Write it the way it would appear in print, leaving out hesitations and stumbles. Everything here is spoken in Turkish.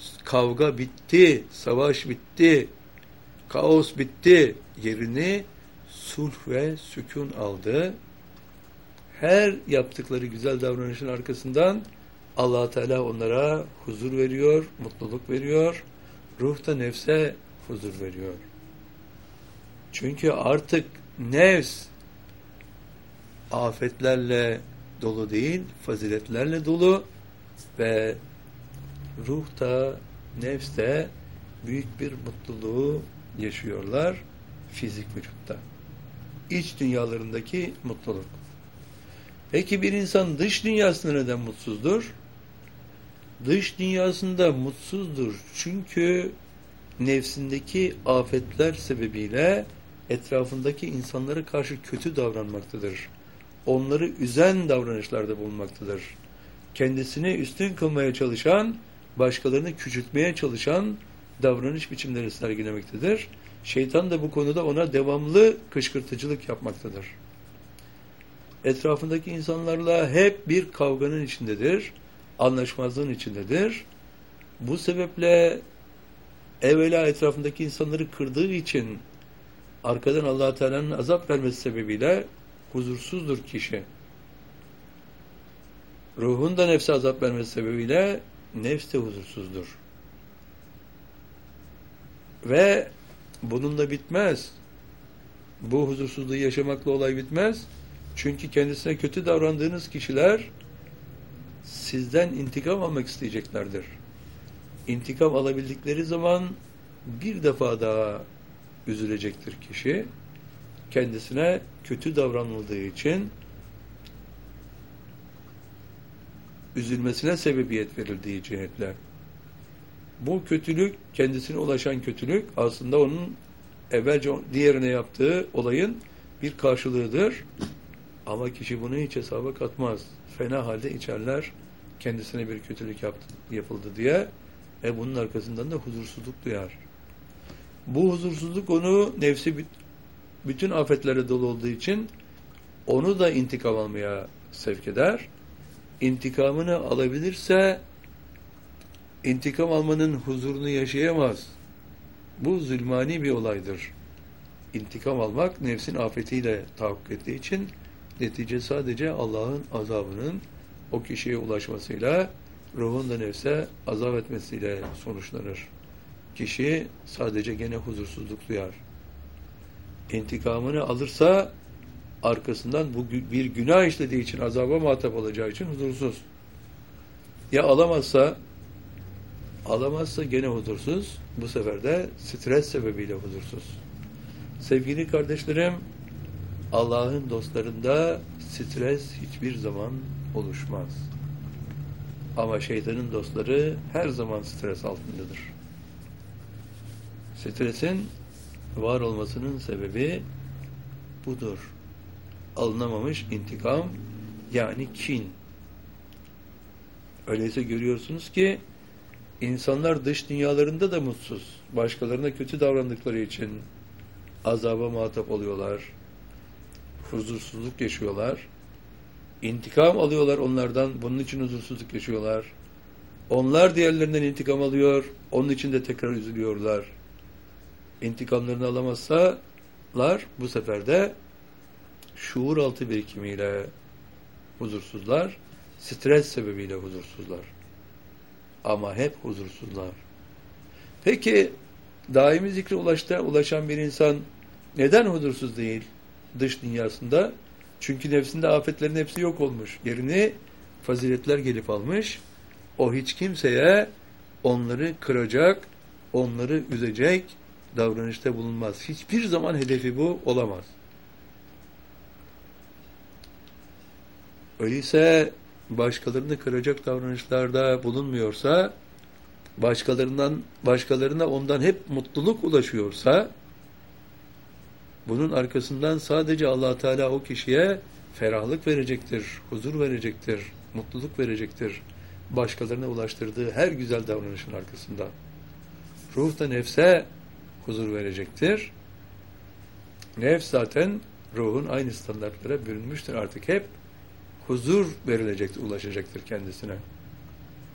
kavga bitti, savaş bitti, kaos bitti. Yerini sulh ve sükun aldı. Her yaptıkları güzel davranışın arkasından Allah Teala onlara huzur veriyor, mutluluk veriyor. Ruh da nefse huzur veriyor. Çünkü artık nefs afetlerle dolu değil, faziletlerle dolu ve ruh da, nefs de büyük bir mutluluğu yaşıyorlar fizik vücutta. İç dünyalarındaki mutluluk. Peki bir insan dış dünyasında neden mutsuzdur? Dış dünyasında mutsuzdur çünkü nefsindeki afetler sebebiyle etrafındaki insanlara karşı kötü davranmaktadır. Onları üzen davranışlarda bulunmaktadır. Kendisini üstün kılmaya çalışan, başkalarını küçültmeye çalışan davranış biçimleri sergilemektedir. Şeytan da bu konuda ona devamlı kışkırtıcılık yapmaktadır. Etrafındaki insanlarla hep bir kavganın içindedir, anlaşmazlığın içindedir. Bu sebeple evvela etrafındaki insanları kırdığı için arkadan Allah Teala'nın azap vermesi sebebiyle huzursuzdur kişi. Ruhun da nefse azap vermesi sebebiyle nefs de huzursuzdur. Ve bununla bitmez. Bu huzursuzluğu yaşamakla olay bitmez. Çünkü kendisine kötü davrandığınız kişiler sizden intikam almak isteyeceklerdir. İntikam alabildikleri zaman bir defa daha üzülecektir kişi. Kendisine kötü davranıldığı için üzülmesine sebebiyet verildiği cihetle. Bu kötülük, kendisine ulaşan kötülük aslında onun evvelce diğerine yaptığı olayın bir karşılığıdır. Ama kişi bunu hiç hesaba katmaz. Fena halde içerler kendisine bir kötülük yapıldı diye bunun arkasından da huzursuzluk duyar. Bu huzursuzluk onu nefsi bütün afetlere dolu olduğu için onu da intikam almaya sevk eder. İntikamını alabilirse intikam almanın huzurunu yaşayamaz. Bu zulmani bir olaydır. İntikam almak nefsin afetiyle tahakkuk ettiği için netice sadece Allah'ın azabının o kişiye ulaşmasıyla ruhun da nefse azap etmesiyle sonuçlanır. Kişi sadece gene huzursuzluk duyar. İntikamını alırsa arkasından bu bir günah işlediği için azaba muhatap olacağı için huzursuz. Ya alamazsa gene huzursuz. Bu sefer de stres sebebiyle huzursuz. Sevgili kardeşlerim, Allah'ın dostlarında stres hiçbir zaman oluşmaz. Ama şeytanın dostları her zaman stres altındadır. Stresin var olmasının sebebi budur. Alınamamış intikam, yani kin. Öyleyse görüyorsunuz ki insanlar dış dünyalarında da mutsuz. Başkalarına kötü davrandıkları için azaba muhatap oluyorlar. Huzursuzluk yaşıyorlar. İntikam alıyorlar onlardan. Bunun için huzursuzluk yaşıyorlar. Onlar diğerlerinden intikam alıyor. Onun için de tekrar üzülüyorlar. İntikamlarını alamazsalar bu sefer de şuur altı birikimiyle huzursuzlar. Stres sebebiyle huzursuzlar. Ama hep huzursuzlar. Peki daimi zikre ulaşan bir insan neden huzursuz değil dış dünyasında? Çünkü nefsinde afetlerin hepsi yok olmuş. Yerini faziletler gelip almış. O hiç kimseye onları kıracak, onları üzecek davranışta bulunmaz. Hiçbir zaman hedefi bu olamaz. Öyleyse başkalarını kıracak davranışlarda bulunmuyorsa, başkalarına ondan hep mutluluk ulaşıyorsa, bunun arkasından sadece Allah Teala o kişiye ferahlık verecektir, huzur verecektir, mutluluk verecektir. Başkalarına ulaştırdığı her güzel davranışın arkasında. Ruh da nefse huzur verecektir. Nefs zaten ruhun aynı standartlara bürünmüştür. Artık hep huzur verilecektir, ulaşacaktır kendisine.